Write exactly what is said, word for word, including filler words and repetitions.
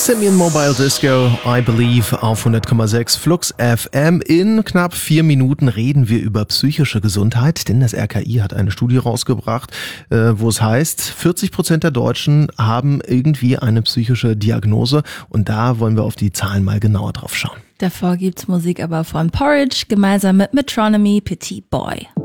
Simian Mobile Disco, I Believe auf hundert Komma sechs Flux F M. In knapp vier Minuten reden wir über psychische Gesundheit, denn das R K I hat eine Studie rausgebracht, äh, wo es heißt, vierzig Prozent der Deutschen haben irgendwie eine psychische Diagnose und da wollen wir auf die Zahlen mal genauer drauf schauen. Davor gibt's Musik aber von Porridge gemeinsam mit Metronomy Petit Boy.